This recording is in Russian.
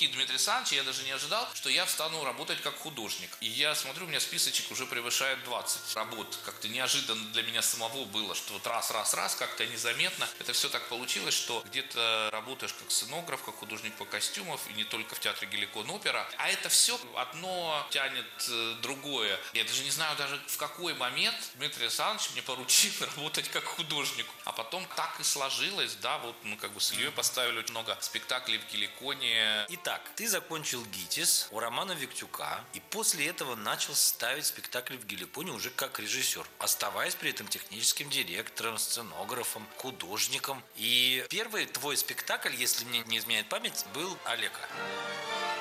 руки Дмитрия Александровича я даже не ожидал, что я стану работать как художник. И я смотрю, у меня списочек уже превышает 20 работ. Как-то неожиданно для меня самого было, что вот раз, как-то незаметно. Это все так получилось, что где-то работаешь как сценограф, как художник по костюмам, и не только в театре Геликон опера. А это все одно тянет другое. Я даже не знаю, даже в какой момент Дмитрий Александрович мне поручил работать как художнику. А потом так и сложилось, да, вот мы как бы с Ильей поставили очень много спектаклей в Геликоне. Итак, ты закончил ГИТИС у Романа Виктюка и после этого начал ставить спектакли в Геликоне уже как режиссер, оставаясь при этом техническим директором, сценографом, художником. И первый твой спектакль, если мне не изменяет память, был «Олега».